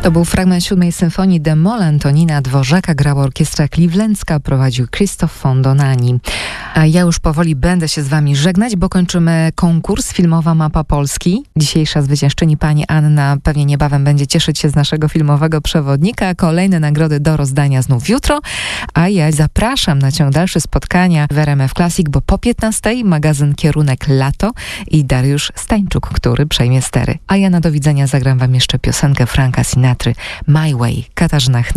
To był fragment 7. symfonii de Molantonina Dworzaka, grała orkiestra clevelandzka, prowadził Christoph von Donani. A ja już powoli będę się z wami żegnać, bo kończymy konkurs Filmowa Mapa Polski. Dzisiejsza zwyciężczyni pani Anna pewnie niebawem będzie cieszyć się z naszego filmowego przewodnika. Kolejne nagrody do rozdania znów jutro, a ja zapraszam na ciąg dalszy spotkania w RMF Classic, bo po 15 magazyn Kierunek Lato i Dariusz Stańczuk, który przejmie stery. A ja na do widzenia zagram wam jeszcze piosenkę Franka Sinatry My Way. Katarzyna